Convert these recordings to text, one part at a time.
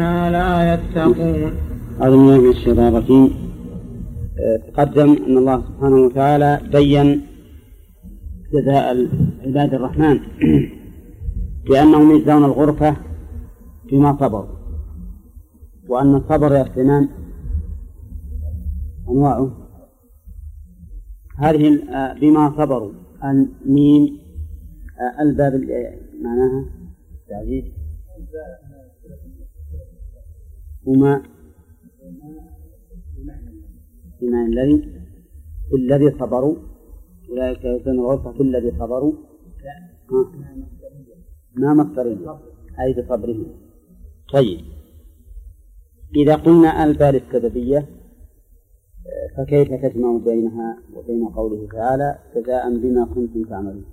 لا يتقون. أعوذ بالله من الشيطان الرجيم. تقدم أن الله سبحانه وتعالى بين جزاء عباد الرحمن بأنهم يجزون الغرفة بما صبروا، وأن الصبر يا سنان أنواعه. هذه بما صبروا الميم الباب معناها تعجيل وما بمعنى الذي صبروا، أولئك يجزون الغرفة في الذي صبروا ما مصدرهم أي بصبرهم. طيب، إذا قلنا البال السببية فكيف تجمع بينها وبين قوله تعالى جزاء بما كنتم تعملون؟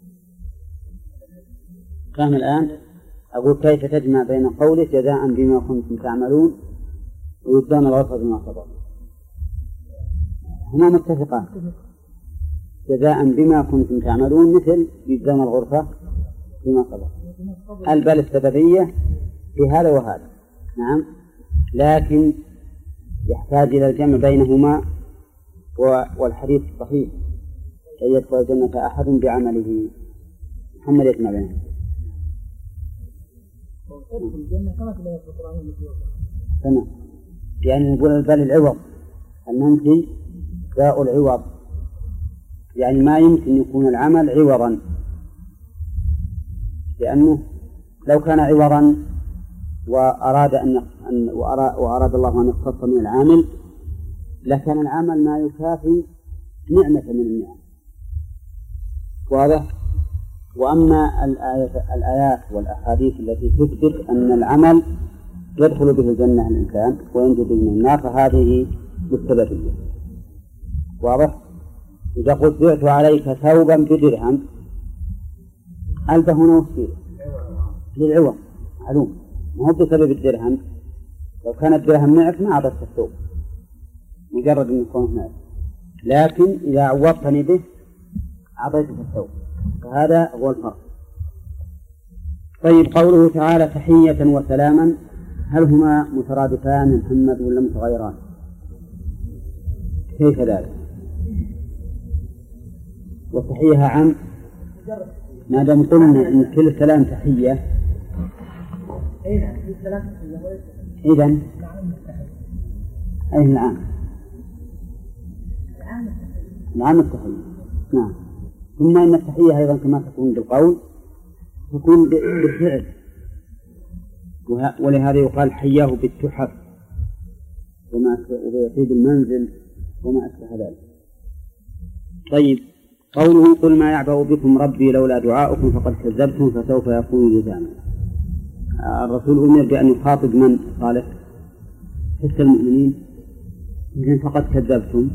فهم الآن؟ أقول كيف تجمع بين قوله جزاء بما كنتم تعملون ويجزون الغرفة بما صبروا؟ هما متفقان، جزاء بما كنتم تعملون مثل يجزون الغرفة بما صبروا. البال السببية في هذا وهذا، نعم، لكن يحتاج إلى الجمع بينهما، والحديث صحيح أن يدخل الجنة أحد بعمله. محمد يسمع بينهم. تمام، يعني نقول البال العوض المنفي داء العوض، يعني ما يمكن يكون العمل عوضا، لأنه لو كان عوضا وأراد الله أن يختص من العامل لكان العمل ما يكافي نعمة من النعم. واضح؟ وأما الآيات والأحاديث التي تثبت أن العمل يدخل به الجنة الإنسان وينجو به من النار فهذه بالسببية. واضح؟ إذا قلت بعت عليك ثوبا بدرهم ألبه نوفي للعوض معلوم، ما هو بسبب الدرهم. لو كان الدرهم معك ما أعطيت الثوب مجرد أن يكون معك، لكن إذا عوضتني به أعطيتك الثوب، فهذا هو الفرق. طيب، قوله تعالى تحية وسلاما، هل هما مترادفان محمد ولا متغيران؟ كيف ذلك؟ والتحية عام ما دام قلنا إن كل سلام تحية إذن أي العام التحية. نعم، ثم إن التحية أيضا كما تكون بالقول تكون بالفعل، ولهذا يقال حياه بالتحف وبيطيب المنزل وما أشبه ذلك. طيب، قوله قل ما يعبأ بكم ربي لولا دعاؤكم فقد كذبتم فسوف يكون لزاما. الرسول أمر بأن يخاطب من صالح حتى المؤمنين، إذن فقد كذبتم،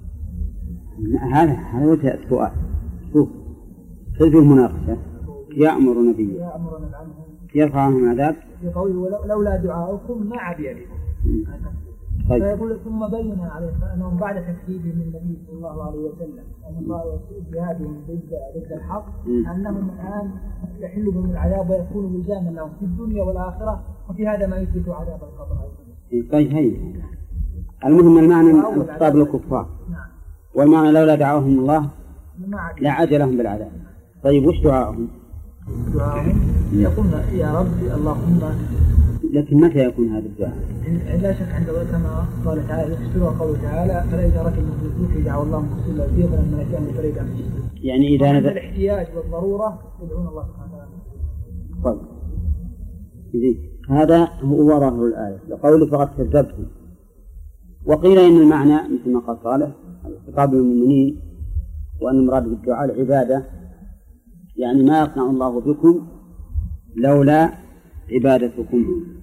هذا وجه السؤال. شوف كيف المناقشة، يأمر نبيه يرفع عنهم العذاب يقول لولا دعاؤكم ما عبي بكم. طيب. فيقول ثم بين عليه أنهم بعد تكذيبهم النبي صلى الله عليه وسلم أن الله جهادهم ضد الحق أنهم الآن يحل بهم العذاب ويكون لزاما لهم في الدنيا والآخرة، وفي هذا ما يثبت عذاب القبر. طيب، هي المهم المعنى الخطاب للكفار، والمعنى لولا دعاهم الله لعجلهم بالعذاب. طيب، وش دعاهم؟ يقولون يا رب اللهم، لكن متى يكون هذا الدعاء؟ لا شك عند كما قال تعالى يفسرها قوله تعالى فإذا ركبوا في الفلك دعوا الله مخلصين له الدين فلما كانوا فريقا من يعني إذا نزل الاحتياج والضرورة يدعون الله سبحانه وتعالى. طيب، هذا هو ظاهر الآية لقوله فقد كذبتم. وقيل إن المعنى مثل ما قال صالح خطاب المؤمنين، وأن المراد بالدعاء العبادة، يعني ما يصنع الله بكم لولا عبادتكم.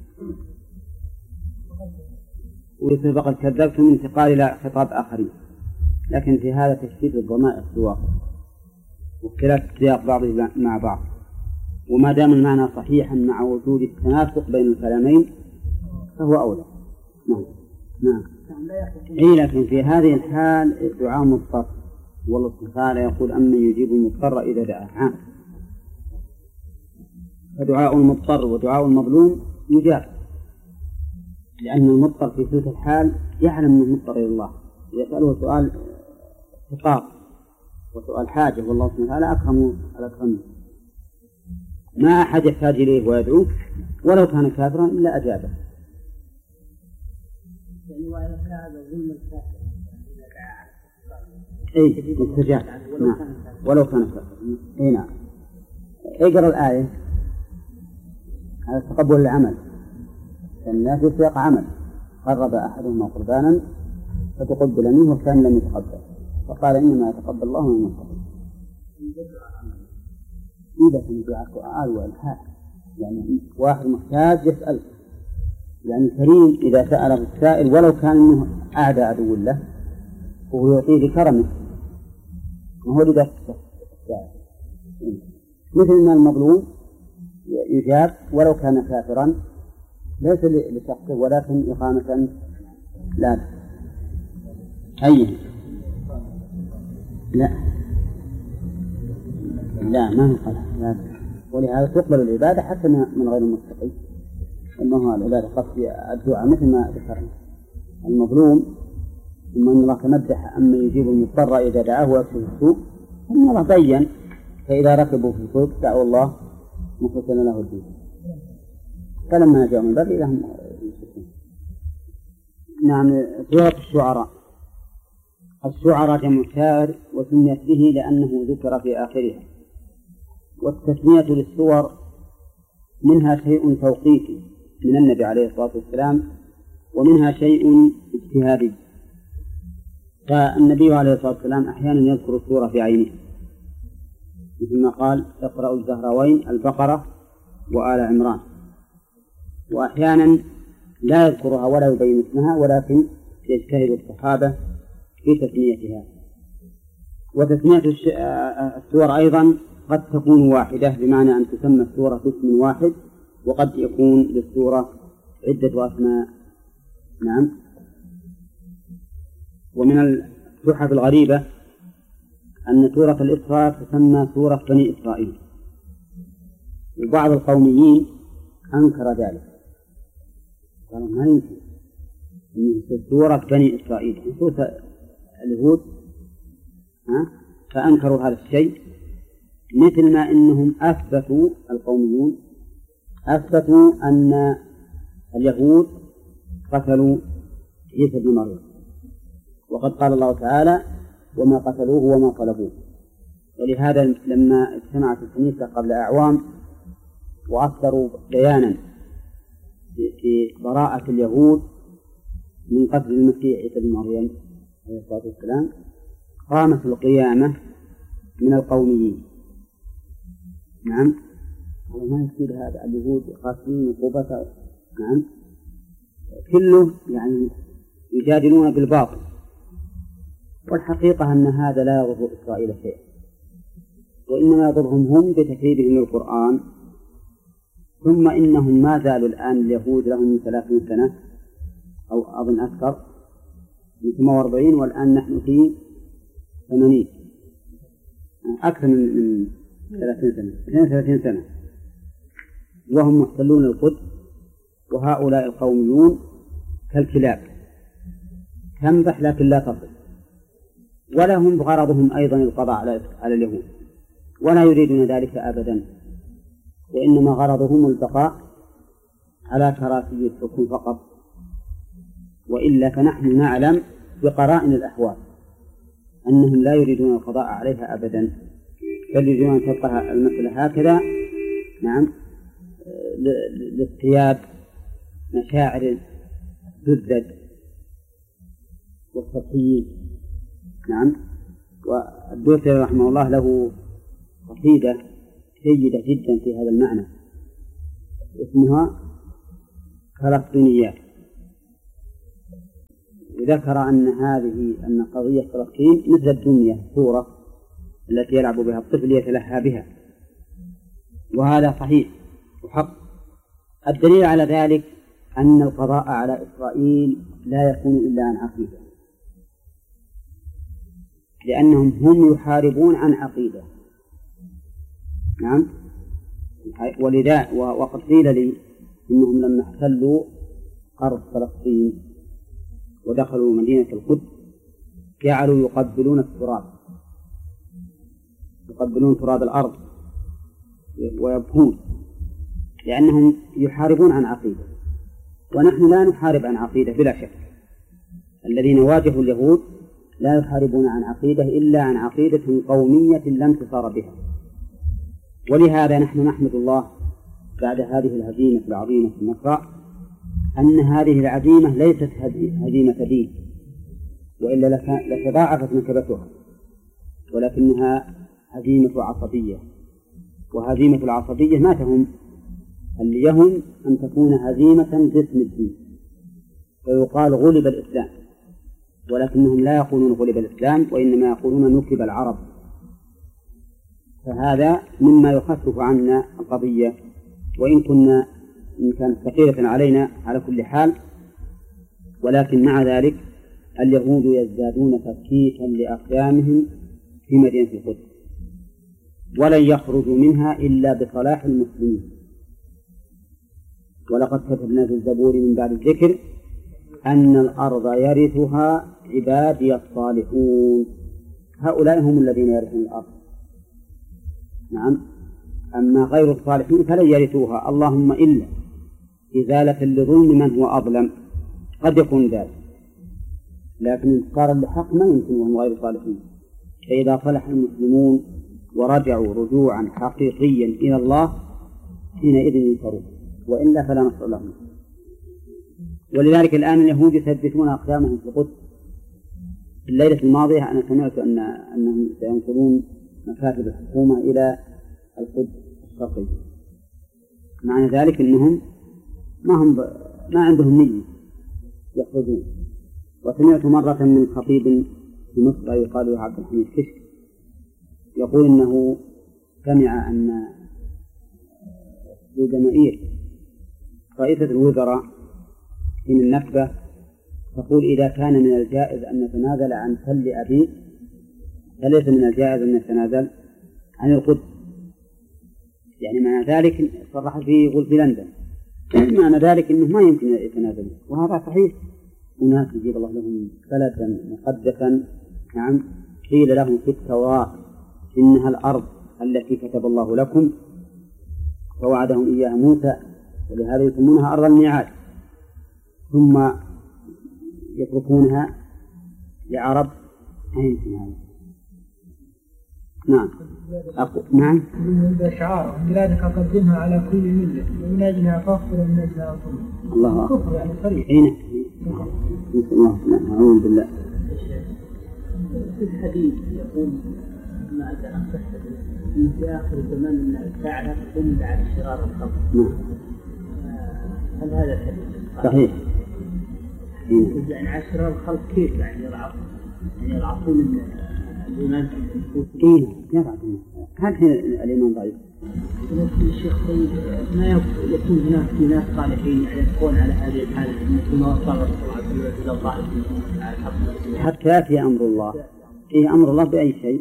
ويصير فقد كذبتم انتقال إلى خطاب آخرين، لكن في هذا تشتيت الضمائر في الواقع واختلاف سياق بعضه مع بعض، وما دام المعنى صحيحا مع وجود التناسق بين الكلامين فهو أولى. نعم. لكن في هذه الحال دعاء مضطر، والله تعالى يقول أمن يجيب المضطر إذا دعاه. فدعاء المضطر ودعاء المظلوم يجاب، لأن المضطر في تلك الحال يعلم أنه مضطر إلى الله، إذا سأله سؤال افتقار وسؤال حاجة والله سبحانه وتعالى أكرم الأكرمين، ما أحد يحتاج إليه ويدعوه ولو كان كافرا إلا أجابه. أي مستجاب، نعم ولو كان كافرا. أي نعم. اقرأ الآية على تقبل العمل، الناس في سياق عمل، قرب أحدهما قربانا فتقبل منه والثاني لم يتقبل فقال إنما يتقبل الله من المتقين. إذا كان دعاء سؤال والحاج، يعني واحد محتاج يسأل، يعني كريم إذا سأله السائل ولو كان منه أعدى عدو له وهو يعطيه بكرمه، وهو لذلك السائل مثل ما المظلوم يجاب ولو كان كافرا ليس لشخصه ولكن إقامة لا أيه لا ما هو قلع، ولهذا تقبل العبادة حتى من غير المتقي، أنه العبادة قصد الدعاء مثل ما ذكرنا. المظلوم ثم أن الله تمدح أما يجيب المضطر إذا دعاه ويكشف السوء، أن الله بين فإذا ركبوا في الفلك دعوا الله مخلصين له الدين فلما جاءوا من بدء لهم يشركون. نعم. سورة الشعراء جمع شاعر وسميت به لأنه ذكر في آخرها، والتسمية للسور منها شيء توقيفي من النبي عليه الصلاة والسلام ومنها شيء اجتهادي، فالنبي عليه الصلاة والسلام أحيانا يذكر السورة في عينه مثل ما قال اقرأوا الزهراوين البقرة وآل عمران، وأحيانا لا يذكرها ولا يبين اسمها ولكن يجتهد الصحابة في تسميتها. وتسمية السور أيضا قد تكون واحدة بمعنى أن تسمى السورة باسم واحد، وقد يكون للسورة عدة أسماء. نعم. ومن التحف الغريبة أن سورة الإسراء تسمى سورة بني إسرائيل، وبعض القوميين أنكر ذلك، قالوا ما يمكن سورة بني إسرائيل سورة اليهود، فأنكروا هذا الشيء، مثل ما إنهم أثبتوا القوميون أثبتوا أن اليهود قتلوا عيسى بن مريم، وقد قال الله تعالى وما قتلوه وما صلبوه. ولهذا لما اجتمعت الكنيسة قبل أعوام وأصدروا بيانا في براءة اليهود من قتل المسيح عيسى بن مريم عليه الصلاة والسلام، قامت القيامة من القوميين. نعم. ما يصير هذا اليهود قاتلين وقوبة. نعم. كله يعني يجادلون بالباطل، والحقيقة أن هذا لا يضر إسرائيل شيئا، وإنما يضرهم هم بتكذيبهم للقرآن. ثم إنهم ما زالوا الآن اليهود لهم 30 سنة أو أظن أكثر من 48 والآن نحن في 80 أكثر من 30 سنة 32 سنة وهم محتلون القدس، وهؤلاء القوميون كالكلاب تنبح لكن لا تصل، ولهم غرضهم أيضا القضاء على اليهود ولا يريدون ذلك أبدا، وإنما غرضهم البقاء على كراسي الحكم فقط، وإلا فنحن نعلم بقرائن الأحوال أنهم لا يريدون القضاء عليها أبدا، بل يريدون أن تبقى المسألة هكذا. نعم. لاصطياد مشاعر الزدد والسطحيين. نعم. والدوسري رحمه الله له قصيدة جيدة جدا في هذا المعنى اسمها فلسطينيات، ذكر أن قضية فلسطين مثل الدنيا الصورة التي يلعب بها الطفل يتلهى بها، وهذا صحيح وحق. الدليل على ذلك أن القضاء على إسرائيل لا يكون إلا عن عقيدة، لأنهم هم يحاربون عن عقيدة. نعم. ولذا وقد قيل لي إنهم لما احتلوا أرض فلسطين ودخلوا مدينة القدس جعلوا يقبلون التراب، يقبلون تراب الأرض ويبكون، لأنهم يحاربون عن عقيدة، ونحن لا نحارب عن عقيدة بلا شك. الذين واجهوا اليهود لا يحاربون عن عقيدة إلا عن عقيدة قومية لا انتصار بها. ولهذا نحن نحمد الله بعد هذه الهزيمة العظيمة في النصر أن هذه العزيمة ليست هزيمة دين، وإلا لتضاعفت نكبتها، ولكنها هزيمة عصبية، وهزيمة العصبية ما تهم، اللي يهم أن تكون هزيمة باسم الدين، فيقال غلب الإسلام، ولكنهم لا يقولون غلب الإسلام، وإنما يقولون نكب العرب. فهذا مما يخفف عنا القضية، وإن كانت ثقيلة علينا على كل حال، ولكن مع ذلك اليهود يزدادون تفكيكا لأقدامهم في مدينة القدس، ولن يخرجوا منها إلا بصلاح المسلمين. ولقد كتبنا في الزبور من بعد الذكر أن الأرض يرثها عبادي الصالحون، هؤلاء هم الذين يرثون الأرض. نعم، أما غير الصالحين فلن يرثوها، اللهم إلا إزالة لظلم من هو أظلم، قد يكون ذلك، لكن انتصارا لحق ما يمكن وهم غير صالحين. فإذا صلح المسلمون ورجعوا رجوعا حقيقيا إلى الله حينئذ ينصرون، وإلا فلا نصر لهم. ولذلك الآن اليهود يثبتون أقدامهم في القدس. في الليلة الماضية أنا سمعت أنهم سينقلون مكاتب الحكومة إلى القدس الشرقي، معنى ذلك أنهم ما عندهم نية يخرجون. وسمعت مرة من خطيب في مصر يقال له عبد الحميد كشك يقول إنه سمع أن الجماهير رئيسة الوزراء من النكبة تقول إذا كان من الجائز أن نتنازل عن تل أبي فليس من الجائز أن نتنازل عن القدس. يعني معنى ذلك صرح فيه يقول في لندن، معنى ذلك أنه ما يمكن يتنازل، وهذا صحيح. وناس يجيب الله لهم بلدا مقدسا، نعم، قيل لهم في التوراة إنها الأرض التي كتب الله لكم فوعدهم إياها موسى، ولهذا يسمونها أرض الميعاد، ثم يتركونها لعرب أين هذا؟ نعم نعم. شعار بلادك قدمها على كل ملة ومن أجلها فاغفر من أجلها صلح. الله كفر يعني صريح. نسأل الله نعوذ بالله. في الحديث يقول ما أدري أن إن في آخر الزمان أن الساعة تقوم على شرار الخلق. هل هذا الحديث صحيح؟ يعني على شرار الخلق كيف يعني يضعفون الإيمان في إيه يضعفون. هل الإيمان ضعيف؟ الشيخ طيب ما يكون هناك في ناس صالحين يعني يكون على هذه الحالة أن يكون وصل الرسول إلى ضعف على الحق حتى يأتي أمر الله. إيه أمر الله بأي شيء؟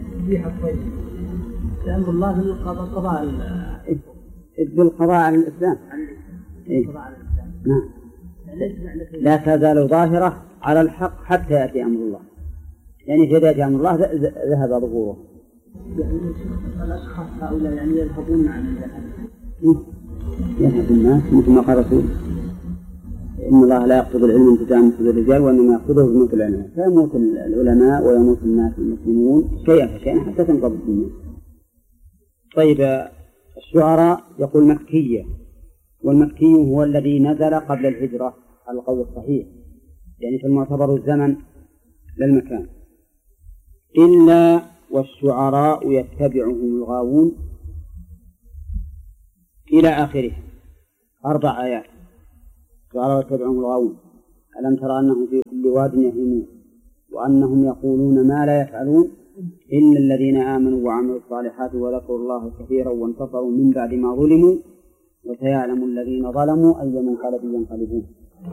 أمر الله بالقضاء بالقضاء على الإسلام. إيه؟ نعم. لا تزال ظاهرة على الحق حتى يأتي أمر الله، يعني إذا يأتي أمر الله ذهب ظهوره. يعني الأشخاص هؤلاء يعني يذهبون عن الجهل. يذهب الناس مثل ما قال رسول إن الله لا يقبض العلم انتزاعا من الرجال وإنما يقبضه بموت العلماء، فيموت العلماء ويموت الناس المسلمون شيئا فشيئا حتى تنقبض الناس. طيب الشعراء يقول مكية، والمكي هو الذي نزل قبل الهجرة على القول الصحيح، يعني فالمعتبر الزمن للمكان. إلا والشعراء يتبعهم الغاوون إلى آخره 4 آيات. الشعراء يتبعهم الغاوون ألم ترى أنهم في كل واد يهيمون وأنهم يقولون ما لا يفعلون إلا الذين آمنوا وعملوا الصالحات وذكروا الله كثيرا وانتصروا من بعد ما ظلموا وسيعلم الذين ظلموا أي منقلب ينقلبون.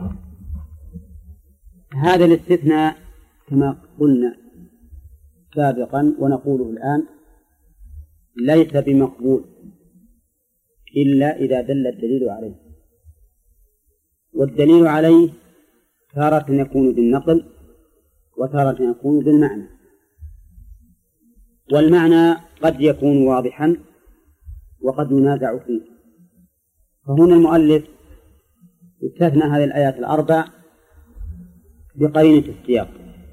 هذا الاستثناء كما قلنا سابقا ونقوله الآن ليس بمقبول إلا إذا دل الدليل عليه، والدليل عليه تارة يكون بالنقل وتارة يكون بالمعنى، والمعنى قد يكون واضحا وقد ينازع فيه. فهنا المؤلف استثنى هذه الآيات الأربع بقرينة السياق،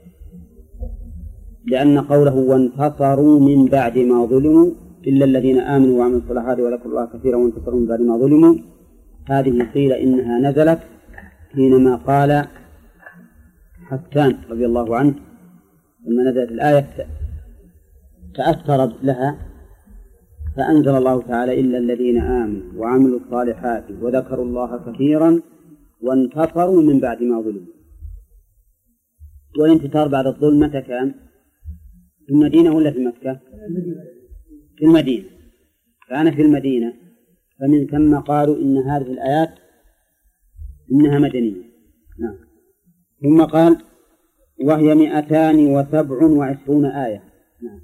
لأن قوله وانتصروا من بعد ما ظلموا إلا الذين آمنوا وعملوا الصالحات وذكروا الله كثيرا وانتصروا من بعد ما ظلموا، هذه قيل إنها نزلت حينما قال حسان رضي الله عنه لما نزلت الآية تأثر لها فأنزل الله تعالى إلا الذين آمنوا وعملوا الصالحات وذكروا الله كثيرا وانتصروا من بعد ما ظلموا. والانتصار بعد الظلم متى كان؟ في المدينة ولا في مكة؟ في المدينة، كان في المدينة، فمن ثم قالوا إن هذه الآيات إنها مدنية. نعم. ثم قال وهي 227 آية. نعم.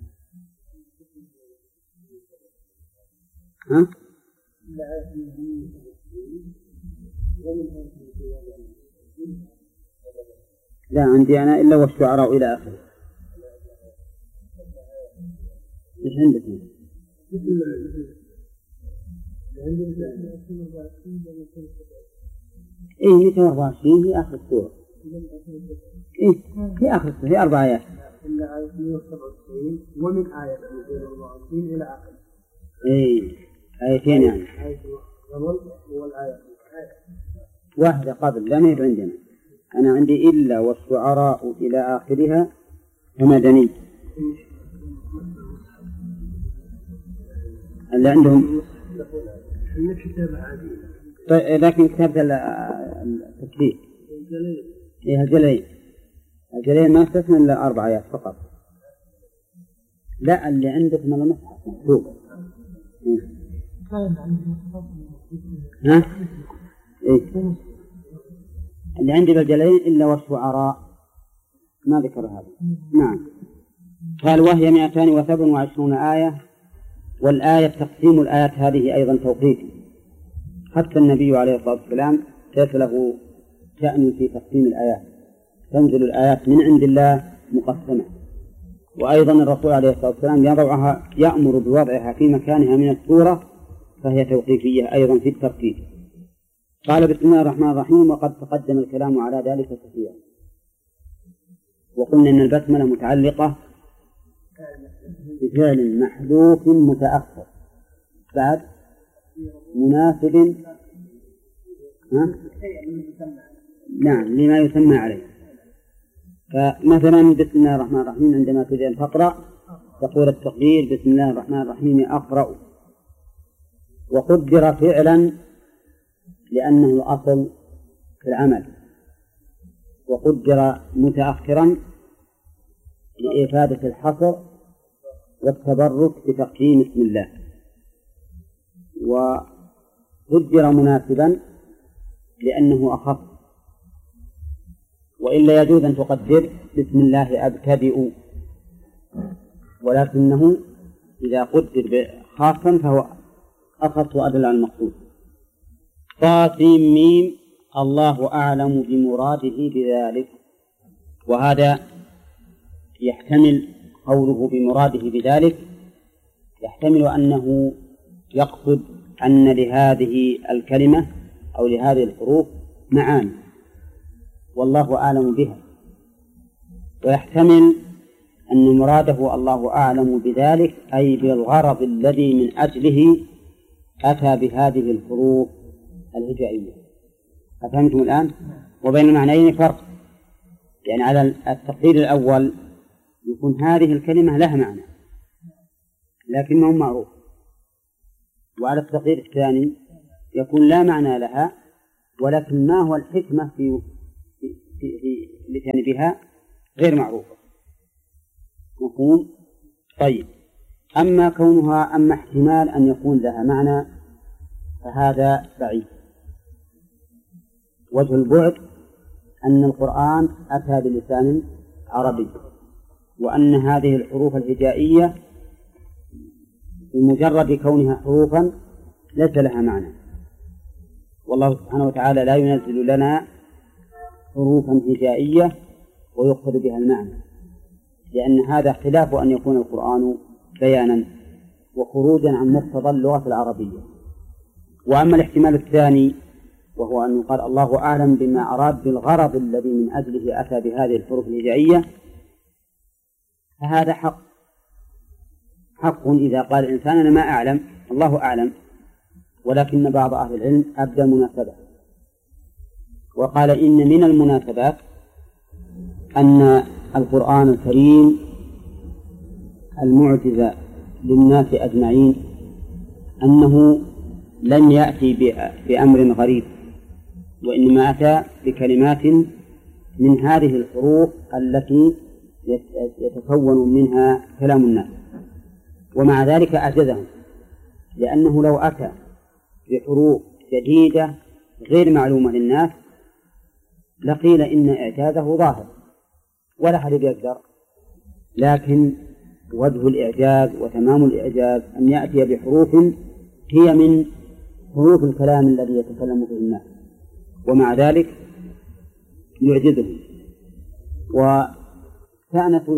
ها؟ لا عندي أنا إلا والشعراء إلى آخره. إيش عندك؟ إيه 224 في آخر السورة. إيه في آخر السورة، في 4 آيات. إلا آية 197 ومن آية 224 إلى آخر. إيه آيتين يعني. آية قبل والآية واحدة قبل، لا ما هي عندنا. أنا عندي إلا والشعراء إلى آخرها فمدني. اللي عندهم طيب، لكن كتاب التكفير إيه الجليل ما استثنى إلا 4 آيات فقط. لا اللي عندك من المصحف مكتوب. ها؟ إيه اللي عندي بالجليل إلا والشعراء ما ذكر هذا. نعم. قال وهي 227 آية، والآية تقسيم الآيات هذه أيضا توقيفي، حتى النبي عليه الصلاة والسلام ليس له شأن في تقسيم الآيات، تنزل الآيات من عند الله مقسمة. وأيضا الرسول عليه الصلاة والسلام يأمر بوضعها في مكانها من السورة، فهي توقيفية أيضا في الترتيب. قال بسم الله الرحمن الرحيم، وقد تقدم الكلام على ذلك كثيرا، وقلنا أن البسملة متعلقة بفعل محذوف متأخر بعد مناسب نعم لما يسمى عليه. فمثلا بسم الله الرحمن الرحيم عندما تريد أن تقرأ تقول التقدير بسم الله الرحمن الرحيم أقرأ، وقدر فعلا لأنه الأصل في العمل، وقدر متأخرا لإفادة الحصر والتبرك بتقديم اسم الله، وقدر مناسبا لأنه أخف، وإلا يجوز أن تقدر بسم الله أبتدئ، ولكنه إذا قدر خاصا فهو أخف وأدل على المقصود. طاسيم ميم الله أعلم بمراده بذلك. وهذا يحتمل قوله بمراده بذلك، يحتمل أنه يقصد أن لهذه الكلمة أو لهذه الحروف معاني والله أعلم بها، ويحتمل أن مراده الله أعلم بذلك أي بالغرض الذي من أجله أتى بهذه الحروف الهجائية. أفهمتم الآن؟ وبين المعنيين فرق، يعني على التقدير الأول يكون هذه الكلمة لها معنى لكنه معروف، وعلى التقدير الثاني يكون لا معنى لها ولكن ما هو الحكمة في لجانبها غير معروفة. مفهوم؟ طيب، أما احتمال أن يكون لها معنى فهذا بعيد. وجه البعد أن القرآن أتى بلسان عربي، وأن هذه الحروف الهجائية بمجرد كونها حروفا ليس لها معنى، والله سبحانه وتعالى لا ينزل لنا حروفا هجائية ويقصد بها المعنى، لأن هذا خلاف أن يكون القرآن بيانا وخروجا عن مقتضى اللغة العربية. وأما الاحتمال الثاني وهو أن يقال الله أعلم بما أراد بالغرض الذي من أجله أتى بهذه الحروف الهجائية، فهذا حق إذا قال الإنسان أنا ما أعلم، الله أعلم، ولكن بعض أهل العلم أبدى مناسبة وقال إن من المناسبات أن القرآن الكريم المعجزة للناس أجمعين أنه لم يأتي بأمر غريب، وإنما أتى بكلمات من هذه الحروف التي يتكون منها كلام الناس، ومع ذلك أعجزهم، لأنه لو أتى بحروف جديدة غير معلومة للناس لقيل إن إعجازه ظاهر ولا أحد يقدر، لكن وجه الإعجاز وتمام الإعجاز أن يأتي بحروف هي من حروف الكلام الذي يتكلم به الناس، ومع ذلك يعجزهم. وكانت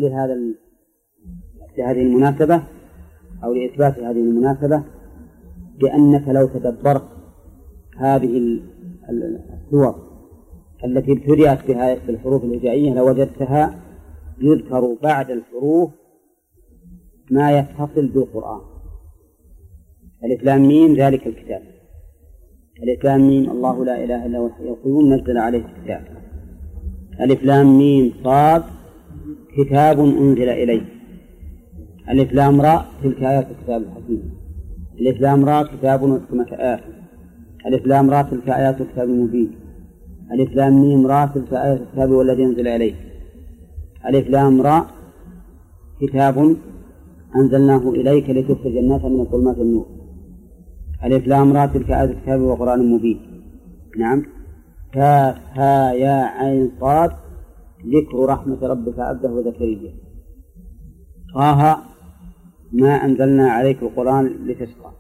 لهذه المناسبة أو لإثبات هذه المناسبة بأنك لو تدبرت هذه السور التي ابتدأت بها بالحروف الهجائية لوجدتها يذكر بعد الحروف ما يتصل بالقرآن. ألف لام ميم ذلك الكتاب، ألف لام ميم الله لا إله إلا هو الحي القيوم نزل عليه الكتاب، ألف لام ميم صاد كتاب أنزل إليه، ألف لام راء تلك آيات الكتاب الحكيم، ألف لام راء كتاب أحكمت آياته، ألف لام راء تلك آيات الكتاب المبين، ألف لام ميم راء تلك آيات الكتاب والذي أنزل إليه، ألف لام راء كتاب أنزلناه إليك لتخرج الناس من الظلمات إلى النور، ألف لام راء تلك آيات الكتاب وقرآن مبين. نعم. كاف ها يا عين صاد ذكر رحمة ربك عبده وزكريا. طه ما أنزلنا عليك القرآن لتشقى.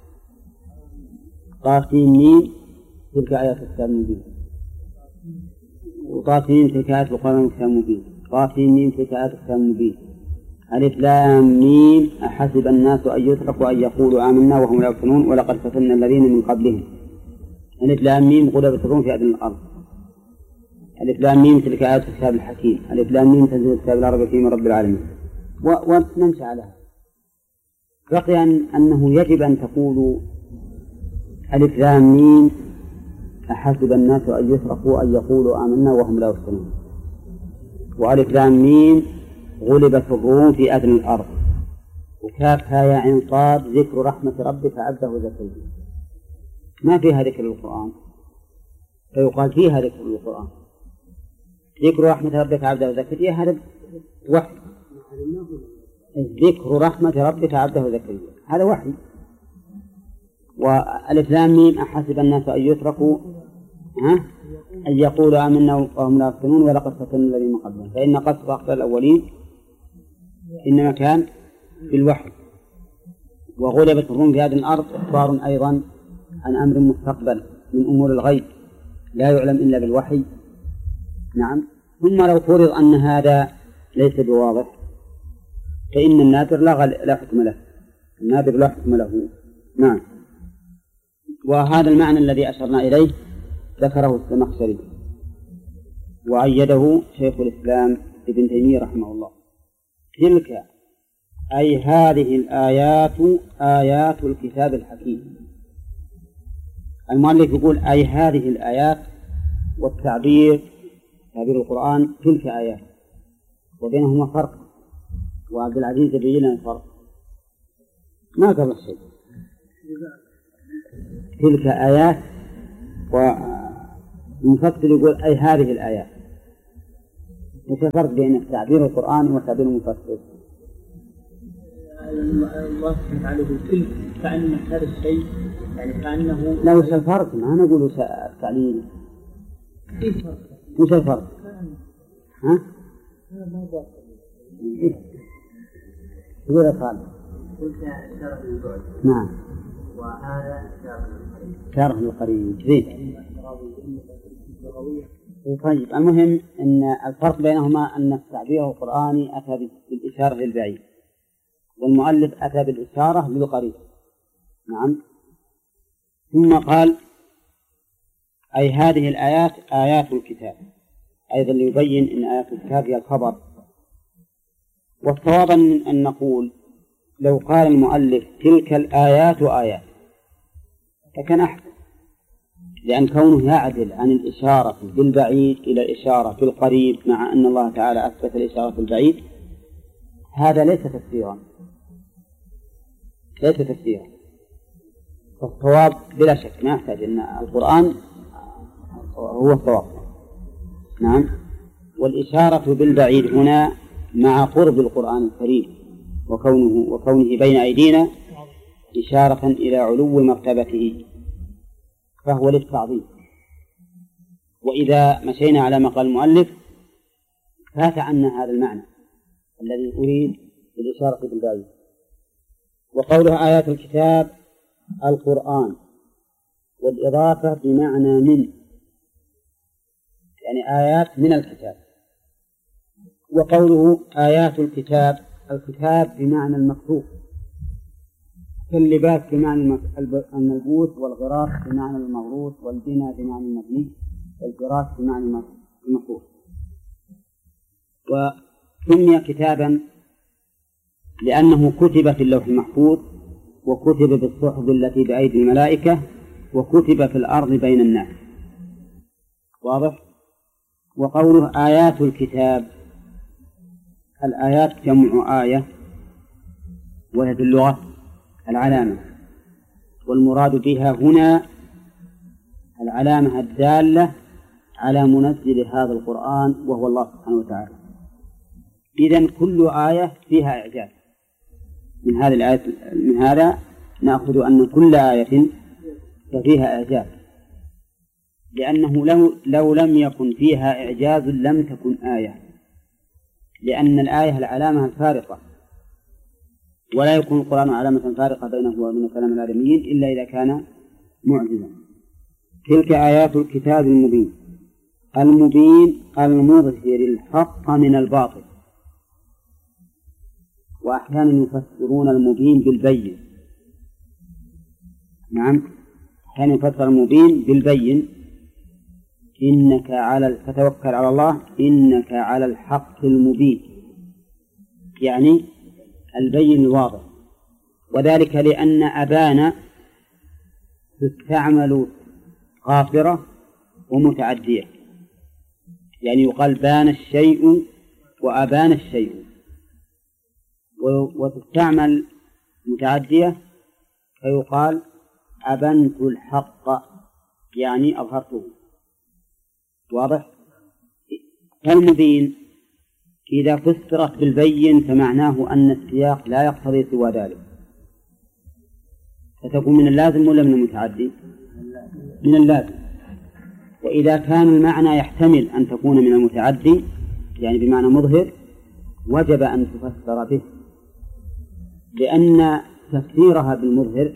طاسين ميم تلك آيات الكتاب المبين، وطاسين تلك آيات القرآن الكتاب المبين، طاسين ميم تلك آيات الكتاب المبين. ألف لام ميم أحسب الناس أن يتركوا أن يقولوا آمنا وهم لا يفتنون ولقد فتنا الذين من قبلهم. ألف لام ميم غلبت الروم في أدنى الأرض. ألف لام ميم تلك آيات الكتاب الحكيم. ألف لام ميم تنزيل الكتاب لا ريب فيه من رب العالمين. ونمشي عليها. بقي أنه يجب أن تقولوا ألف لام ميم أحسب الناس أن يتركوا أن يقولوا آمنا وهم لا يفتنون، وألف لام ميم غلبت الروم في أدنى الأرض، وكافها يا عين صاد ذكر رحمة ربك عبده زكريا. ما فيها ذكر القرآن، فيقال فيها ذكر القرآن. ذكر رحمة ربك عبده زكريا هذا وحي، ذكر رحمة ربك عبده زكريا هذا وحي. وألف لام ميم أحسب الناس أن يتركوا أن يقولوا آمنا وهم لا يفتنون ولقد فتنا الذين من قبلهم، فإن قصد أخطاء الأولين إنما كان بالوحي. وغلبت الروم في هذه الأرض إخبار أيضا عن أمر مستقبل من أمور الغيب لا يعلم إلا بالوحي. نعم. ثم لو فرض أن هذا ليس بواضح فإن النادر لا حكم له، النادر لا حكم له. نعم. وهذا المعنى الذي أشرنا إليه ذكره الزمخشري وأيده شيخ الإسلام ابن تيمية رحمه الله. تلك أي هذه الآيات آيات الكتاب الحكيم. المؤلف يقول أي هذه الآيات، والتعبير تعبير القرآن تلك آيات، وبينهما فرق، وعبد العزيز يبين لنا الفرق ما قبل شيء. تلك آيات، والمفسر يقول أي هذه الآيات. وش الفرق بين تعبير القرآن وتعبير المفسر؟ الله سبحانه وتعالى تلك كأن هذا الشيء يعني كأنه لا. وش الفرق؟ ما نقول التعليل. وش الفرق؟ ها؟ قلت نعم. وهذا إشارة للقريب. زين. طيب المهم أن الفرق بينهما أن التعبير القرآني أتى بالإشارة للبعيد والمؤلف أتى بالإشارة للقريب. نعم. ثم قال أي هذه الآيات آيات الكتاب، أيضا ليبين أن آيات الكتاب هي الخبر. والصواب أن نقول لو قال المؤلف تلك الآيات آيات فكان أحسن، لأن كونه يعدل عن الإشارة بالبعيد إلى الإشارة بالقريب مع أن الله تعالى أثبت الإشارة بالبعيد هذا ليس تفسيرا، ليس تفسيرا. فالصواب بلا شك ما يحتاج أن القرآن هو الصواب. نعم. والإشارة بالبعيد هنا مع قرب القرآن الكريم وكونه بين أيدينا إشارة إلى علو مرتبته فهو للتعظيم. وإذا مشينا على ما قال المؤلف فات عنا هذا المعنى الذي أريد بالإشارة بالبعيد. وقولها آيات الكتاب القرآن والإضافة بمعنى من، يعني آيات من الكتاب. وقوله آيات الكتاب الكتاب بمعنى المكتوب، كاللباس بمعنى الملبوس، والغراس بمعنى المغروس، والبناء بمعنى المبني، والفراش بمعنى المفروش. وسمي كتابا لأنه كتب في اللوح المحفوظ، وكتب بالصحف التي بأيدي الملائكة، وكتب في الأرض بين الناس. واضح؟ وقوله آيات الكتاب الآيات جمع آية، وهي في اللغة العلامة، والمراد بها هنا العلامة الدالة على منزل هذا القرآن وهو الله سبحانه وتعالى. إذن كل آية فيها إعجاز. من هذه الآية من هذا نأخذ أن كل آية فيها إعجاز، لأنه لو لم يكن فيها إعجاز لم تكن آية، لأن الآية العلامة الفارقة، ولا يكون القرآن علامة فارقة بينه وبين كلام الآدميين إلا إذا كان معجزا. تلك آيات الكتاب المبين، المبين المظهر الحق من الباطل. وأحيانا يفسرون المبين بالبين. نعم، أحيانا يفسر المبين بالبين، إنك فتوكل على الله إنك على الحق المبين، يعني البين الواضح. وذلك لأن أبان تستعمل غافرة ومتعدية، يعني يقال بان الشيء وأبان الشيء، وتستعمل متعدية فيقال أبنت الحق، يعني أظهرته. واضح؟ فالمبين إذا فسرت بالبين فمعناه أن السياق لا يقتضي سوى ذلك، فتكون من اللازم ولا من المتعدي؟ من اللازم. وإذا كان المعنى يحتمل أن تكون من المتعدي يعني بمعنى مظهر وجب أن تفسر به، لأن تفسيرها بالمظهر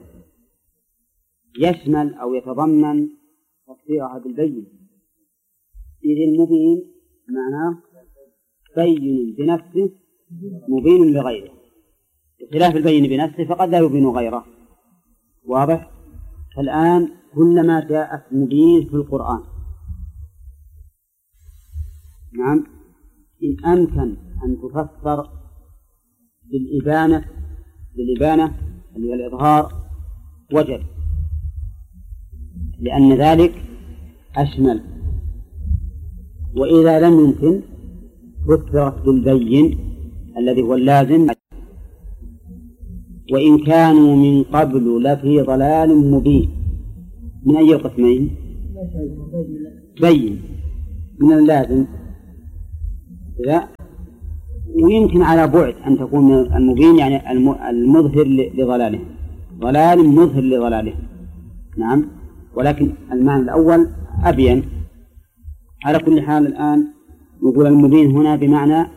يشمل أو يتضمن تفسيرها بالبين، إذ المبين معناه بين بنفسه مبين لغيره، بخلاف البين بنفسه فقد لا يبين غيره. واضح؟ فالآن كلما جاءت مبين في القرآن نعم إن أمكن أن تفسر بالإبانة اللي هي الإظهار وجب، لأن ذلك أشمل. وإذا لم يمكن فسرت بالبين الذي هو اللازم. وإن كانوا من قبل لفي ضلال مبين، من أي قسمين؟ بين من اللازم، لا. ويمكن على بعد أن تكون المبين يعني المظهر لضلاله، ضلال مظهر لضلاله. نعم، ولكن المعنى الأول أبين. على كل حال الآن نقول المبين هنا بمعنى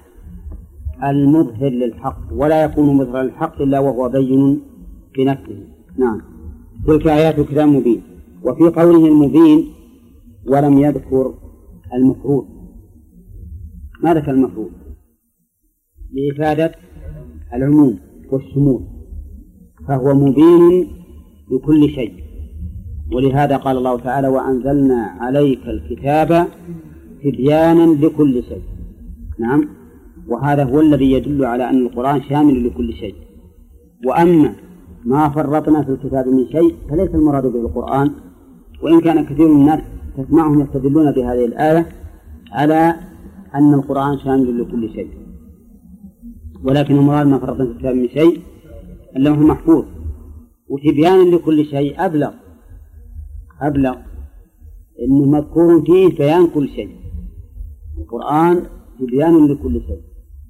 المظهر للحق، ولا يكون مظهر للحق إلا وهو بين في نفسه. نعم. تلك آيات كتاب مبين. وفي قوله المبين ولم يذكر المفروض، ما ذكر المفروض لإفادة العموم والشمول، فهو مبين لكل شيء. ولهذا قال الله تعالى وأنزلنا عليك الكتاب تبيانا لكل شيء. نعم، وهذا هو الذي يدل على أن القرآن شامل لكل شيء. وأما ما فرطنا في الكتاب من شيء فليس المراد به القرآن، وإن كان كثير من الناس تسمعهم يستدلون بهذه الآية على أن القرآن شامل لكل شيء، ولكن المراد ما فرطنا في الكتاب من شيء اللوح المحفوظ. وتبيانا لكل شيء أبلغ إنه مذكور فيه بيان كل شيء. القرآن تبيان لكل شيء،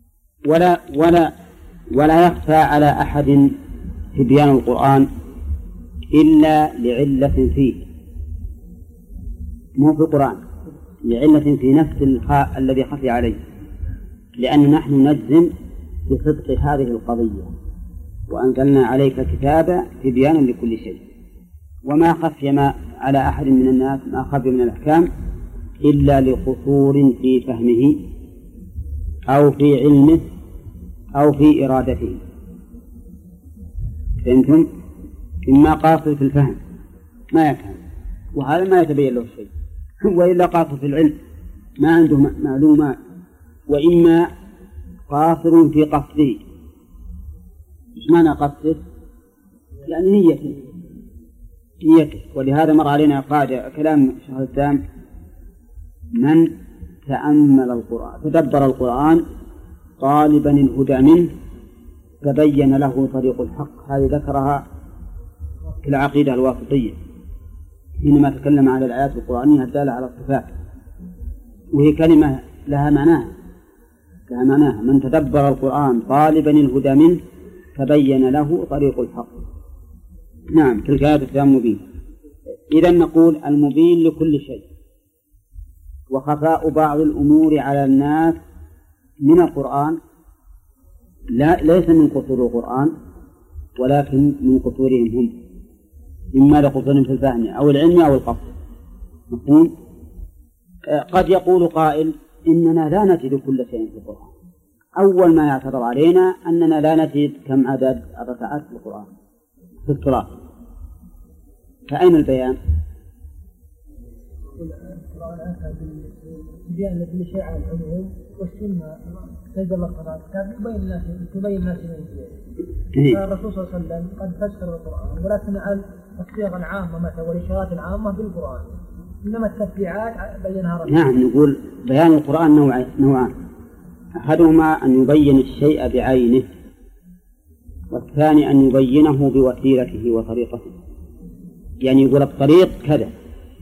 ولا يخفى على أحد تبيان القرآن إلا لعلة فيه، مو في القرآن، لعلة في نفس الذي خفي عليه، لأن نحن نجزم بصدق هذه القضية وأنزلنا عليك الكتاب تبيانا لكل شيء. وما خفي ما على أحد من الناس ما خفي من الأحكام إلا لقصور في فهمه أو في علمه أو في إرادته. فهمتم؟ إما قاصر في الفهم ما يفهم وهذا ما يتبين له شيء، وإلا قاصر في العلم ما عنده معلومات، وإما قاصر في قصده. إيش معنى قصده؟ يعني نيته. ولهذا مر علينا قاعدة كلام شيخ الإسلام: من تأمل القرآن تدبر القرآن طالبا الهدى منه تبين له طريق الحق. هذه ذكرها في العقيدة الواسطية حينما تكلم على الآيات القرآنية الدالة على الصفات، وهي كلمة لها معناها من تدبر القرآن طالبا الهدى منه تبين له طريق الحق. نعم، تلك آيات كتاب مبين. إذا نقول المبين لكل شيء. وخفاء بعض الأمور على الناس من القرآن ليس من قصور القرآن ولكن من قصورهم هم، إما لقصورهم في الفهم أو العلم أو القصد. مفهوم؟ قد يقول قائل إننا لا نجد كل شيء في القرآن. أول ما يعترض علينا أننا لا نجد كم عدد الركعات في القرآن في الصلاة، فأين البيان؟ القرآن أتى بالبيان لكل شيء على العموم، والسنة تجد الله صلاة كان تبين الناس الرسول صلى الله عليه وسلم قد فسر القرآن، ولكن على الصيغ العامة مثلا والإشارات العامة بالقرآن، إنما التفريعات بينها رسول. نعم، نقول بيان القرآن نوعان: أحدهما أن يبين الشيء بعينه، والثاني أن يبينه بوسيلته وطريقته. يعني يقول الطريق كذا،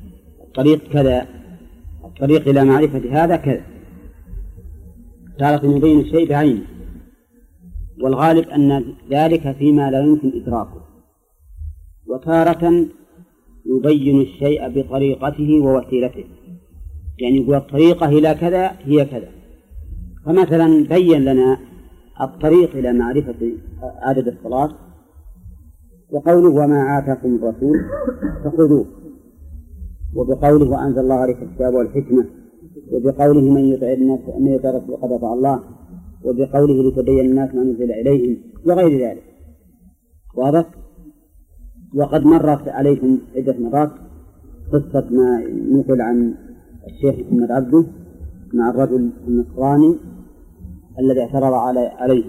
الطريق إلى معرفة هذا كذا. تارة يبين الشيء بعينه، والغالب أن ذلك فيما لا يمكن إدراكه، وتارة يبين الشيء بطريقته ووسيلته. يعني يقول الطريقة إلى كذا هي كذا. فمثلا بين لنا الطريق إلى معرفة عدد الصلاة بقوله وما آتاكم الرسول فخذوه، وبقوله وأنزل الله عليك الكتاب والحكمة، وبقوله من يطع الرسول فقد أطاع الله، وبقوله لتبين الناس ما نزل إليهم، وغير ذلك. واضح؟ وقد مرت عليكم عدة مرات قصة ما نقل عن الشيخ محمد عبده مع الرجل النصراني الذي اعترض عليه،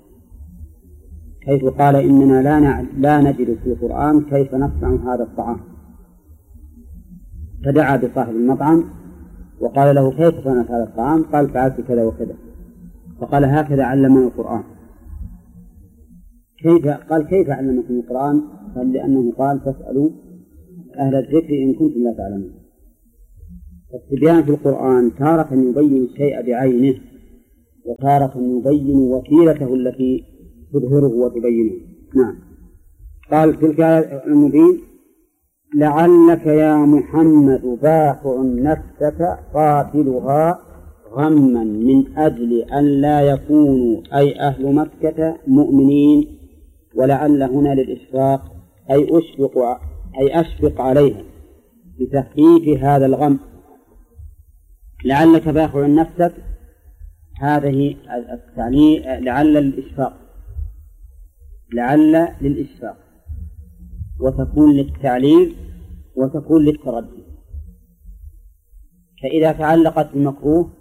حيث قال إننا لا نجد في القرآن كيف نصنع هذا الطعام. فدعا بصاحب المطعم وقال له كيف صنعت هذا الطعام؟ قال فعلت كذا وكذا. فقال هكذا علمنا القرآن. قال كيف علمكم القرآن؟ قال لأنه قال فاسألوا أهل الذكر إن كنتم لا تعلمون. التبيان في القرآن تارة يبين الشيء بعينه، وتارة يبين وسيلته التي تظهره وتبينه. نعم. قال تلك المبين لعلك يا محمد باخع نفسك قاتلها غما من أجل أن لا يكونوا أي أهل مكة مؤمنين، ولعل هنا للإشفاق أي أشفق عليها بتخفيف هذا الغم، لعلك باخع نفسك، هذه التعليل لعل للإشفاق، وتكون للتعليل وتكون للتردي. فإذا تعلقت بالمكروه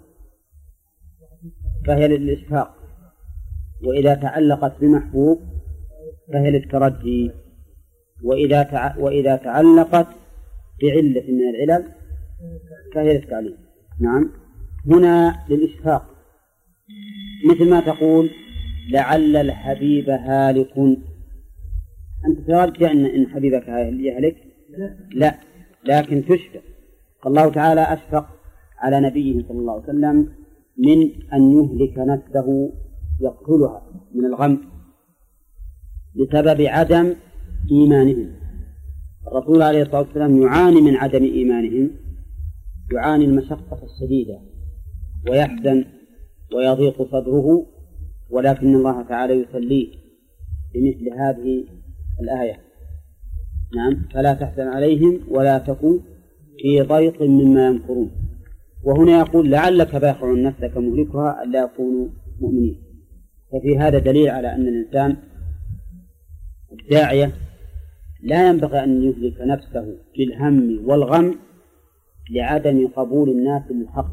فهي للإشفاق، وإذا تعلقت بمحبوب فهي للتردي، وإذا تعلقت بعلة من العلل فهي للتعليل. نعم، هنا للإشفاق، مثل ما تقول لعل الحبيب هالك، أنت ترجع إن حبيبك يهلك؟ لا، لكن تشفق. فالله تعالى أشفق على نبيه صلى الله عليه وسلم من أن يهلك نفسه يقتلها من الغم بسبب عدم إيمانهم. الرسول عليه الصلاة والسلام يعاني من عدم إيمانهم، يعاني المشقة الشديدة ويحزن ويضيق صدره، ولكن الله تعالى يسليه بمثل هذه الآية. نعم، فلا تحزن عليهم ولا تكن في ضيق مما يمكرون. وهنا يقول لعلك باخع نفسك مهلكها ألا يكونوا مؤمنين. ففي هذا دليل على أن الإنسان الداعية لا ينبغي أن يهلك نفسه بالهم والغم لعدم قبول الناس للحق،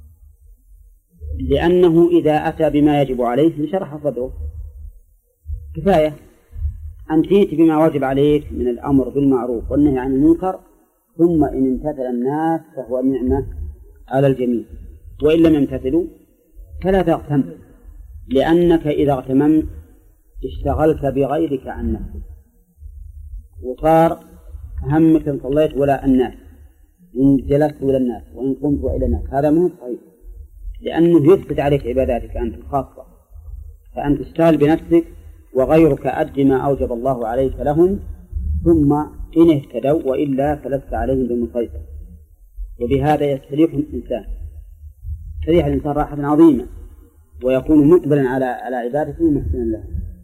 لأنه إذا أتى بما يجب عليه انشرح صدره. كفاية أن تأتي بما واجب عليك من الأمر بالمعروف والنهي عن المنكر، ثم إن امتثل الناس فهو نعمة على الجميع، وإن لم يمتثلوا فلا تغتم، لأنك إذا اغتممت اشتغلت بغيرك عن نفسك، وصار همك إن صليت ولا الناس، إن جلست ولا الناس، وإن قمت وإلى الناس. هذا مو صحيح، لأنه يثبت عليك عباداتك أنت الخاصة، فأنت تشتغل بنفسك وغيرك أد ما أوجب الله عليك لهم، ثم إن اهتدوا وإلا فلست عليهم بمسيطر. وبهذا يستريح الإنسان راحة عظيمة، ويكون مقبلا على عبادته محسنا له.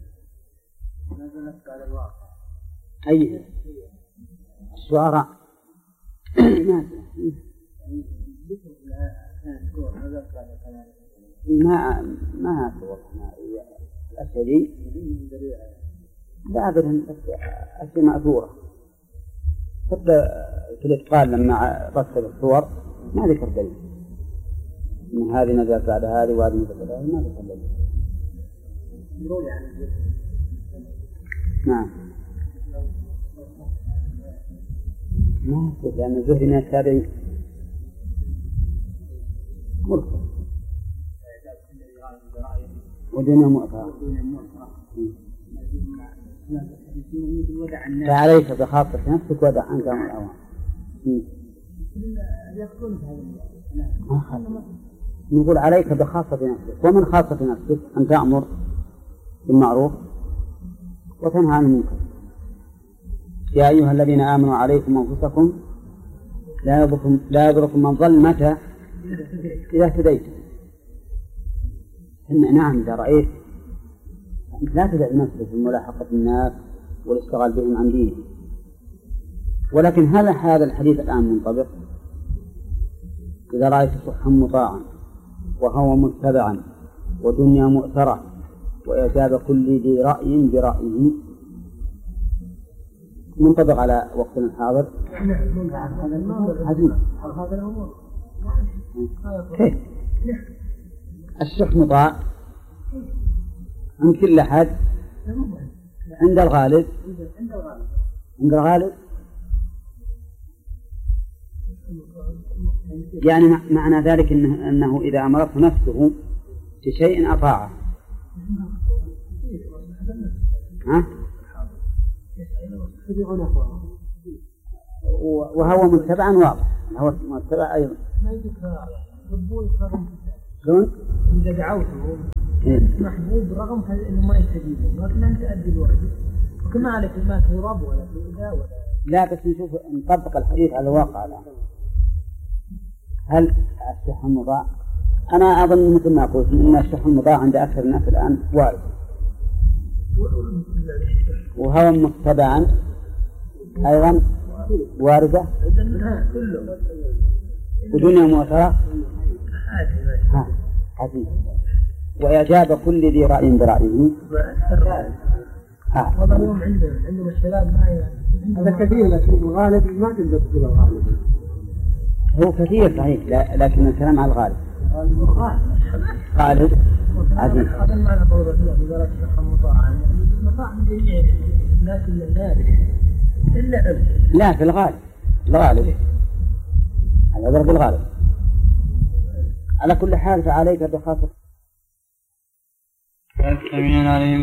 أي الشعراء ما الأشياء لا أبدا، أشياء مأثورة. حتى في الإتقان لما رتب الصور ما ذكر دليل من هذه نزلت بعد هذه وهذه نزلت بعد هذه، ما ذكر دليل. نعم، ما أثبت، لأن الزهري من التابعين مرسل ودنيا مؤثرة. فعليك بخاطر نفسك ودع عنك من الأوان. نقول عليك بخاصة نفسك، ومن خاصة نفسك أن تأمر بالمعروف وتنهى عن المنكر. يا أيها الذين آمنوا عليكم أنفسكم لا يضركم من ضل متى إذا اهتديتم. نعم، إذا رأيت لا تدع نفسك في ملاحقة الناس والاشتغال بهم عن دينهم. ولكن هل هذا الحديث الآن منطبق؟ إذا رأيت صحا مطاعا وهوى متبعا ودنيا مؤثرة وإعجاب كل ذي رأي برأيه، منطبق على وقتنا الحاضر؟ كيف؟ الشح مطاع عند كل أحد، عند الغالب يعني معنى ذلك أنه إذا أمرته نفسه بشيء أطاعه. وهو متبعا واضح، هو متبع أيضا. شلون؟ إذا دعوته محبوب رغم أنه ما يستجيب، لكن أنت أدي الواجب، وكما عليك ما تراب ولا تؤذى ولا. لا، بس نشوف نطبق الحديث على الواقع الآن. هل الشح المضاع؟ أنا أظن مثل ما قلت أن الشح المضاع عند أكثر الناس الآن وارد، وهو متبعا أيضا واردة ودنيا مؤثرة حديث وإعجاب كل ذي رأي برأيه. هذا اليوم عندهم الشباب ما هذا كثير، لكن الغالب ما تقدر تقول الغالب. هو كثير صحيح، لكن الكلام على الغالب. غالب عزيز. هذا ما أنا قول رسول الله وزارة الصحة مطاعم مطاعم جميع الناس إلا لا في الغالب على ضرب الغالب. على كل حال فعليك بخاصة يستمعون عليهم